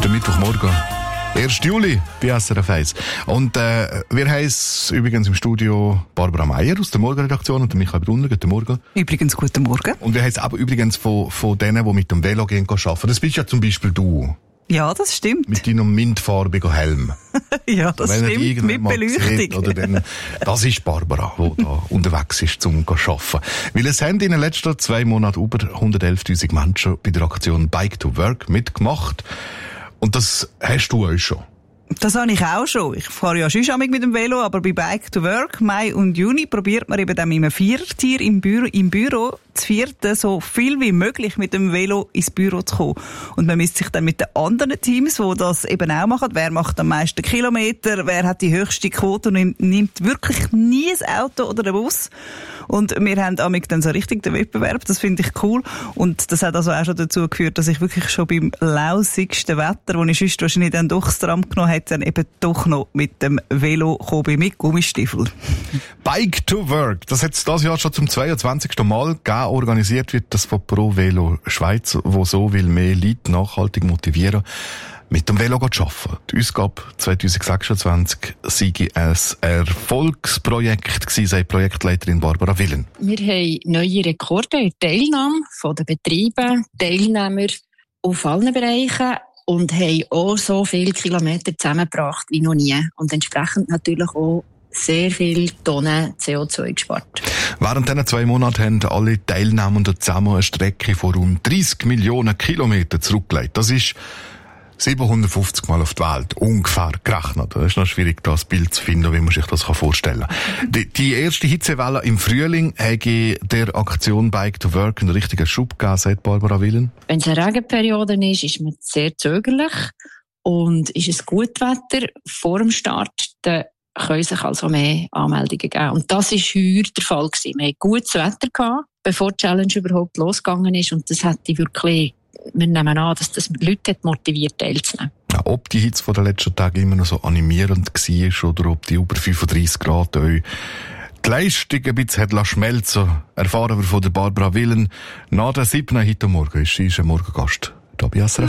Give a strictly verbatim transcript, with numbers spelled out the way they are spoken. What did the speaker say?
ist der Mittwochmorgen. ersten Juli bei S R F eins. Und äh, wir haben es übrigens im Studio Barbara Meier aus der Morgenredaktion und Michael Brunner. Guten Morgen. Übrigens, guten Morgen. Und wir haben es aber übrigens von, von denen, die mit dem Velo gehen arbeiten. Das bist ja zum Beispiel du. Ja, das stimmt. Mit deinem mintfarbigen Helm. Ja, das Wenn stimmt, mit Beleuchtung. Sieht, oder dann, das ist Barbara, die da unterwegs ist, um zu arbeiten. Weil es haben in den letzten zwei Monaten über hundertelftausend Menschen bei der Aktion Bike to Work mitgemacht. Und das hast du auch schon. Das habe ich auch schon. Ich fahre ja schon mit dem Velo, aber bei Bike to Work, Mai und Juni, probiert man eben dann mit einem Viertier im Büro, im Büro zu vierten so viel wie möglich mit dem Velo ins Büro zu kommen. Und man misst sich dann mit den anderen Teams, die das eben auch machen. Wer macht am meisten Kilometer? Wer hat die höchste Quote und nimmt, nimmt wirklich nie ein Auto oder einen Bus? Und wir haben amig dann so richtig den Wettbewerb. Das finde ich cool. Und das hat also auch schon dazu geführt, dass ich wirklich schon beim lausigsten Wetter, wo ich sonst wahrscheinlich dann doch das Tram genommen hätte, dann eben doch noch mit dem Velo gekommen, mit Gummistiefeln. Bike to Work, das hat es dieses Jahr schon zum zweiundzwanzigsten Mal gegeben. Organisiert wird das von Pro Velo Schweiz, wo so will mehr Leute nachhaltig motivieren, mit dem Velo zu arbeiten. Die Ausgabe zwanzig sechsundzwanzig sei ein Erfolgsprojekt gewesen, sagt Projektleiterin Barbara Willen. Wir haben neue Rekorde in der Teilnahme von den Betrieben, Teilnehmer auf allen Bereichen und haben auch so viele Kilometer zusammengebracht wie noch nie. Und entsprechend natürlich auch sehr viele Tonnen C O zwei gespart. Während diesen zwei Monaten haben alle Teilnehmenden zusammen eine Strecke von rund dreissig Millionen Kilometern zurückgelegt. Das ist siebenhundertfünfzig Mal auf die Welt, ungefähr gerechnet. Das ist noch schwierig, das Bild zu finden, wie man sich das vorstellen kann. Die, die erste Hitzewelle im Frühling hat der Aktion Bike to Work einen richtigen Schub gegeben, sagt Barbara Willen. Wenn es eine Regenperiode ist, ist man sehr zögerlich. Und ist es gut Wetter vor dem Start, dann können sich also mehr Anmeldungen geben. Und das war heuer der Fall gewesen. Wir hatten gutes Wetter gehabt, bevor die Challenge überhaupt losgegangen ist. Und das hätte wirklich, wir nehmen an, dass das Leute motiviert teilzunehmen. Ja, ob die Hitze von den letzten Tagen immer noch so animierend war oder ob die über fünfunddreissig Grad euch die Leistung ein bisschen hat schmelzen lassen, erfahren wir von der Barbara Willen. Nach der siebten heute Morgen ist sie ein Morgengast hier bei S R F.